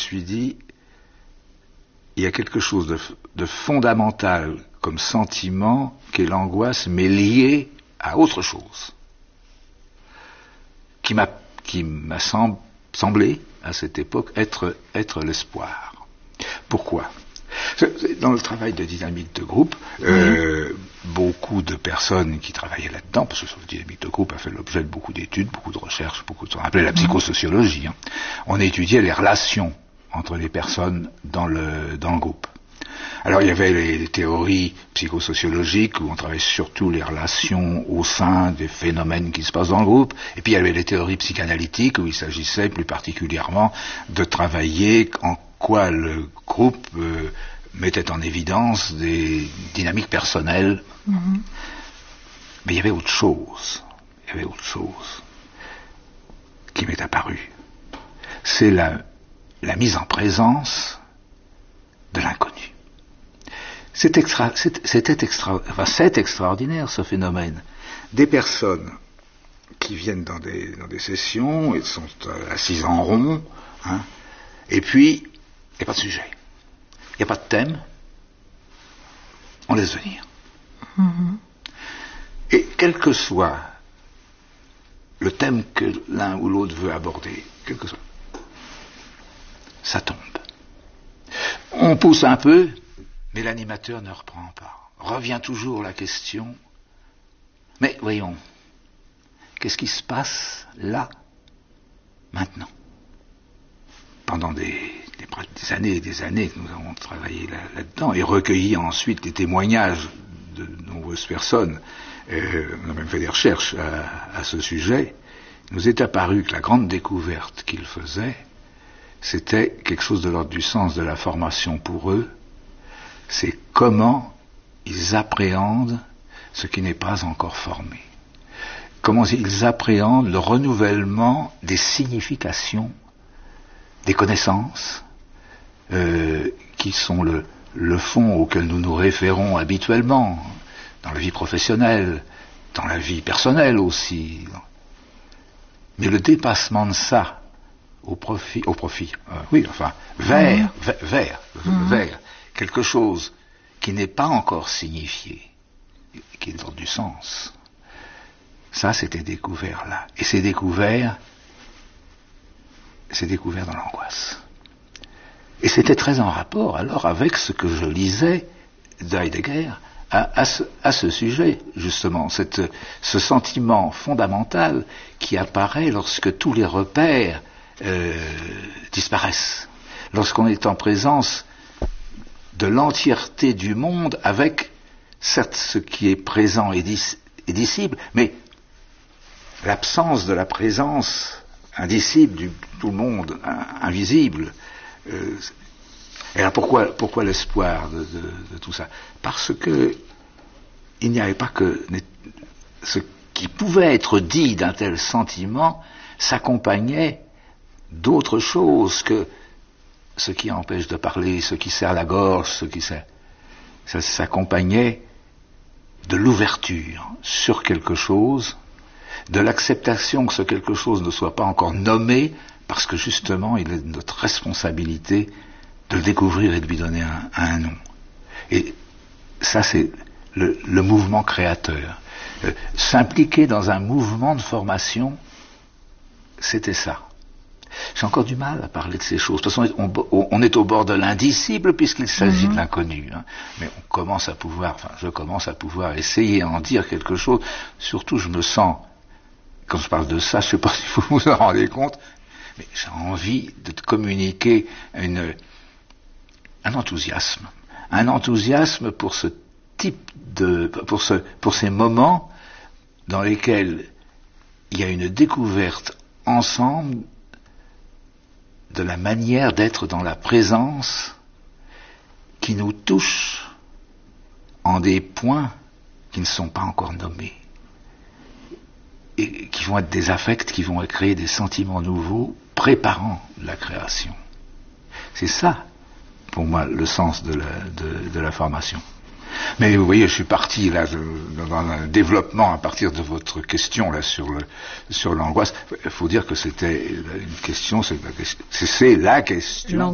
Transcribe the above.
suis dit, il y a quelque chose de fondamental comme sentiment qu'est l'angoisse, mais lié à autre chose, qui m'a semblé, à cette époque, être l'espoir. Pourquoi ? Dans le travail de dynamique de groupe, beaucoup de personnes qui travaillaient là-dedans, parce que la dynamique de groupe a fait l'objet de beaucoup d'études, beaucoup de recherches, beaucoup de ce qu'on appelait la psychosociologie. On étudiait les relations entre les personnes dans le groupe. Alors il y avait les théories psychosociologiques où on travaillait surtout les relations au sein des phénomènes qui se passent dans le groupe, et puis il y avait les théories psychanalytiques où il s'agissait plus particulièrement de travailler en quoi le groupe mettait en évidence des dynamiques personnelles. Mais il y avait autre chose. Qui m'est apparue. C'est la mise en présence de l'inconnu. C'est extraordinaire, ce phénomène. Des personnes qui viennent dans des sessions, elles sont assises en rond, et puis, il n'y a pas de sujet. Il n'y a pas de thème. On laisse venir. Et quel que soit le thème que l'un ou l'autre veut aborder, quel que soit, ça tombe. On pousse un peu, mais l'animateur ne reprend pas. Revient toujours la question, mais voyons, qu'est-ce qui se passe là, maintenant ? Pendant des années et des années que nous avons travaillé là-dedans et recueilli ensuite les témoignages de nombreuses personnes, on a même fait des recherches à ce sujet, il nous est apparu que la grande découverte qu'ils faisaient, c'était quelque chose de l'ordre du sens de la formation pour eux, c'est comment ils appréhendent ce qui n'est pas encore formé. Comment ils appréhendent le renouvellement des significations, des connaissances, qui sont le fond auquel nous nous référons habituellement, dans la vie professionnelle, dans la vie personnelle aussi. Mais le dépassement de ça, vers quelque chose qui n'est pas encore signifié, qui est dans du sens. Ça, c'était découvert là. Et c'est découvert dans l'angoisse. Et c'était très en rapport alors avec ce que je lisais d'Heidegger à ce sujet, justement, ce sentiment fondamental qui apparaît lorsque tous les repères disparaissent, lorsqu'on est en présence de l'entièreté du monde avec, certes, ce qui est présent et dissible, mais l'absence de la présence indicible du tout le monde, invisible. Et alors pourquoi l'espoir de tout ça ? Parce que il n'y avait pas que ce qui pouvait être dit d'un tel sentiment s'accompagnait d'autres choses que ce qui empêche de parler, ce qui serre la gorge, ça s'accompagnait de l'ouverture sur quelque chose, de l'acceptation que ce quelque chose ne soit pas encore nommé, parce que justement il est de notre responsabilité de le découvrir et de lui donner un nom. Et ça c'est le mouvement créateur. S'impliquer dans un mouvement de formation, c'était ça. J'ai encore du mal à parler de ces choses. De toute façon, on est au bord de l'indicible puisqu'il s'agit de l'inconnu. Mais je commence à pouvoir essayer à en dire quelque chose. Surtout, je me sens, quand je parle de ça, je ne sais pas si vous vous en rendez compte, mais j'ai envie de communiquer un enthousiasme. Un enthousiasme pour ce type pour ces moments dans lesquels il y a une découverte ensemble de la manière d'être dans la présence qui nous touche en des points qui ne sont pas encore nommés et qui vont être des affects qui vont créer des sentiments nouveaux préparant la création. C'est ça, pour moi, le sens de la formation. Mais vous voyez, je suis parti là dans un développement à partir de votre question là sur l'angoisse. Il faut dire que c'était une question, c'est la question.